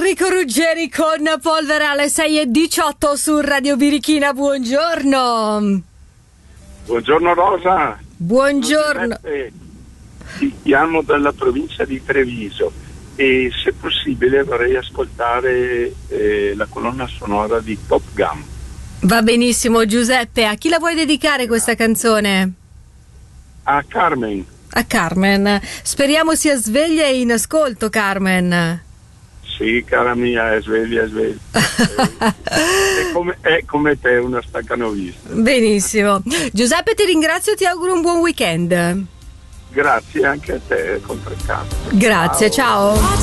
Enrico Ruggeri con Polvere alle 6:18 su Radio Birichina. Buongiorno. Buongiorno Rosa. Buongiorno. Ti chiamo dalla provincia di Treviso e se possibile vorrei ascoltare la colonna sonora di Top Gun. Va benissimo Giuseppe, a chi la vuoi dedicare questa canzone? A Carmen. A Carmen, speriamo sia sveglia e in ascolto Carmen. Sì, cara mia, è sveglia, è sveglia. È come te, una staccanovista. Benissimo. Giuseppe, ti ringrazio e ti auguro un buon weekend. Grazie anche a te, con Treccato. Grazie, ciao.